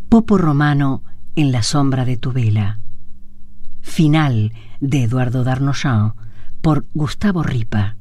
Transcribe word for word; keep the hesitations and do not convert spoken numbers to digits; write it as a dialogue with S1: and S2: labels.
S1: Popo romano en la sombra de tu vela. Final de Eduardo Darnollan por Gustavo Ripa.